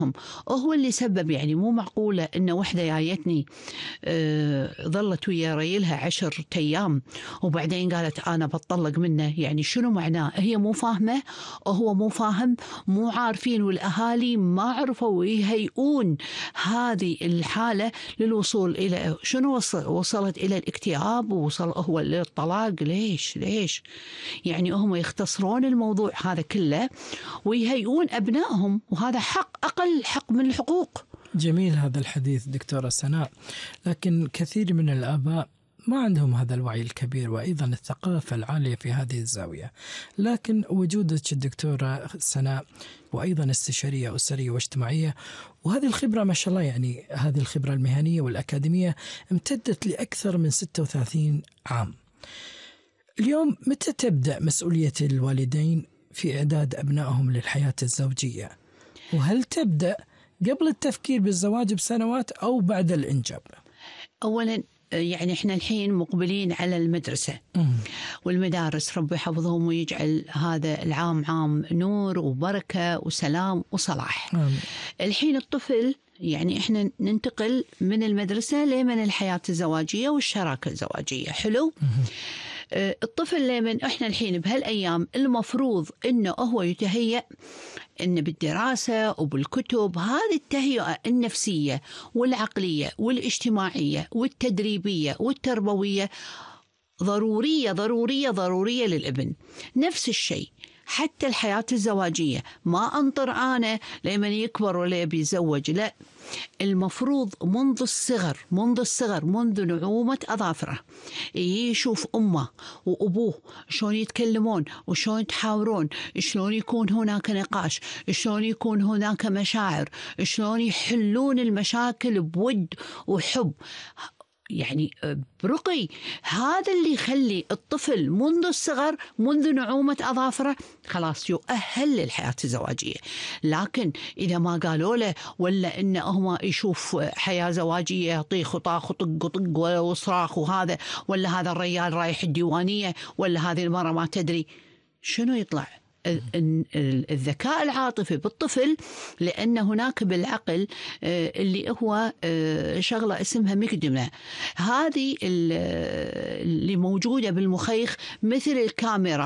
هو اللي سبب. يعني مو معقولة إن وحدة جايتني ظلت ويا ريلها 10 أيام وبعدين قالت أنا بطلق منه. يعني شنو معناه؟ هي مو فاهمة، هو مو فاهم، مو عارفين، والأهالي ما عرفوا يهيئون هذه الحالة للوصول إلى شنو وصلت إلى الاكتئاب ووصل هو للطلاق. ليش يعني هم يختصرون الموضوع هذا كله ويهيئون أبنائهم، وهذا حق، أقل حق من الحقوق. جميل هذا الحديث دكتورة سناء، لكن كثير من الآباء ما عندهم هذا الوعي الكبير وأيضا الثقافة العالية في هذه الزاوية. لكن وجودك الدكتورة سناء وأيضا استشارية أسرية واجتماعية، وهذه الخبرة ما شاء الله، يعني هذه الخبرة المهنية والأكاديمية امتدت لأكثر من 36 عام. اليوم متى تبدأ مسؤولية الوالدين في إعداد أبنائهم للحياة الزوجية؟ وهل تبدأ قبل التفكير بالزواج بسنوات أو بعد الإنجاب؟ أولا يعني إحنا الحين مقبلين على المدرسة والمدارس، ربي يحفظهم ويجعل هذا العام عام نور وبركة وسلام وصلاح. الحين الطفل يعني إحنا ننتقل من المدرسة لمن الحياة الزواجية والشراكة الزواجية. حلو. الطفل لمن إحنا الحين بهالأيام المفروض إنه هو يتهيأ إن بالدراسة وبالكتب هذه التهيئة النفسية والعقلية والاجتماعية والتدريبية والتربوية ضرورية ضرورية ضرورية للابن. نفس الشيء حتى الحياة الزواجية، ما أنطر أنا لمن يكبر ولا بيتزوج، لا، المفروض منذ الصغر منذ نعومة أظافره يشوف أمه وأبوه شلون يتكلمون وشلون يتحاورون، شلون يكون هناك نقاش، شلون يكون هناك مشاعر، شلون يحلون المشاكل بود وحب، يعني برقي. هذا اللي يخلي الطفل منذ الصغر منذ نعومة أظافره خلاص يؤهل للحياة الزواجية. لكن إذا ما قالوا له ولا إنه هو يشوف حياة زواجية يطيخ وطاخ وطق وصراخ وهذا، ولا هذا الرجال رايح الديوانية، ولا هذه المرة ما تدري شنو يطلع الذكاء العاطفي بالطفل، لأن هناك بالعقل اللي هو شغلة اسمها مقدمة، هذه اللي موجودة بالمخيخ مثل الكاميرا،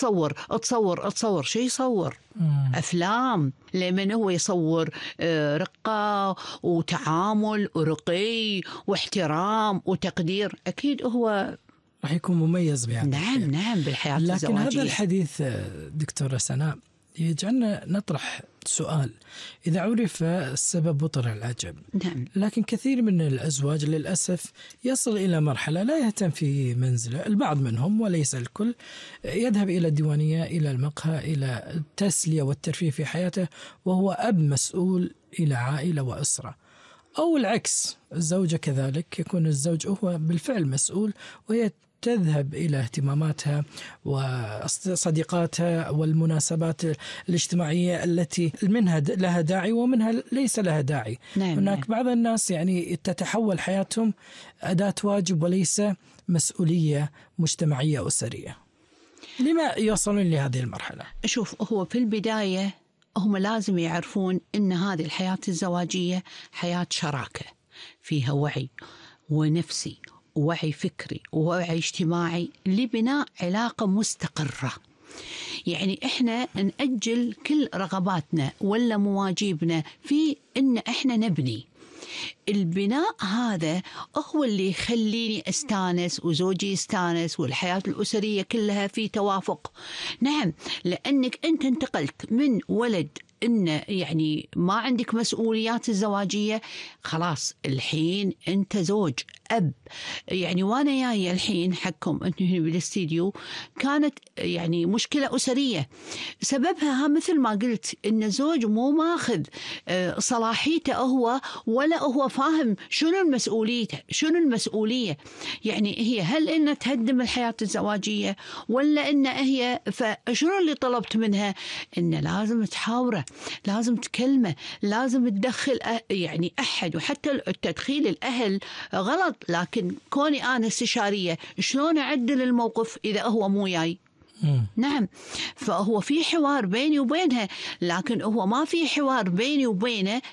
تصور شيء يصور أفلام، لمن هو يصور رقة وتعامل ورقي واحترام وتقدير، أكيد هو راح يكون مميز بهذا. نعم بالحياة الزواجية. لكن هذا الحديث دكتورة سناء يجعلنا نطرح سؤال: إذا عرف السبب بطل العجب. نعم. لكن كثير من الأزواج للأسف يصل إلى مرحلة لا يهتم في منزله، البعض منهم وليس الكل، يذهب إلى الديوانية، إلى المقهى، إلى التسلية والترفيه في حياته، وهو أب مسؤول إلى عائلة وأسرة. أو العكس، الزوجة كذلك، يكون الزوج هو بالفعل مسؤول وهي تذهب إلى اهتماماتها وصديقاتها والمناسبات الاجتماعية التي منها لها داعي ومنها ليس لها داعي. نعم. هناك بعض الناس يعني تتحول حياتهم أداة واجب وليس مسؤولية مجتمعية أسرية. لما يوصلون لهذه المرحلة؟ شوف، هو في البداية هم لازم يعرفون إن هذه الحياة الزواجية حياة شراكة فيها وعي ونفسي ووعي فكري ووعي اجتماعي لبناء علاقة مستقرة. يعني إحنا نأجل كل رغباتنا ولا مواجبنا في إن إحنا نبني. البناء هذا هو اللي يخليني استانس وزوجي يستانس والحياة الأسرية كلها في توافق. نعم، لأنك أنت انتقلت من ولد إن يعني ما عندك مسؤوليات الزواجية، خلاص الحين أنت زوج أب. يعني وأنا جاي الحين حكم أنتم هنا بالاستديو كانت يعني مشكلة أسرية سببها مثل ما قلت إن الزوج مو ماخذ صلاحيته هو، ولا هو فاهم شنو المسؤولية. يعني هي هل إن تهدم الحياة الزواجية ولا إن هي فشنو اللي طلبت منها؟ إن لازم تحاوره، لازم تكلمه، لازم تدخل يعني أحد. وحتى التدخيل الأهل غلط، لكن كوني أنا استشارية شلون أعدل الموقف إذا هو مو جاي؟ نعم، فهو في حوار بيني وبينها، لكن هو ما في حوار بيني وبينه